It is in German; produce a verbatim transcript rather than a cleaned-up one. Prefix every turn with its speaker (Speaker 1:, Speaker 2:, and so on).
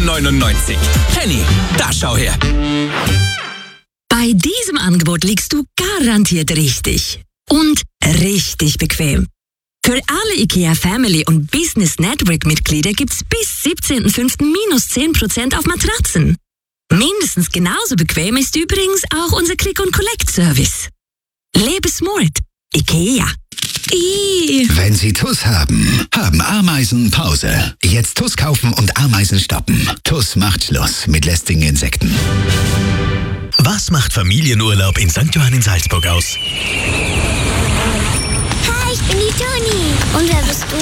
Speaker 1: neunundneunzig. Penny, da schau her.
Speaker 2: Bei diesem Angebot liegst du garantiert richtig. Und richtig bequem. Für alle IKEA Family und Business Network Mitglieder gibt's bis siebzehnten fünften minus zehn Prozent auf Matratzen. Mindestens genauso bequem ist übrigens auch unser Click-and-Collect-Service. Lebe smart. IKEA. Ihhh.
Speaker 3: Wenn Sie T U S haben, haben Ameisen Pause. Jetzt T U S kaufen und Ameisen stoppen. T U S macht Schluss mit lästigen Insekten.
Speaker 4: Was macht Familienurlaub in Sankt Johann in Salzburg aus?
Speaker 5: Hi, ich bin die Toni. Und wer bist du?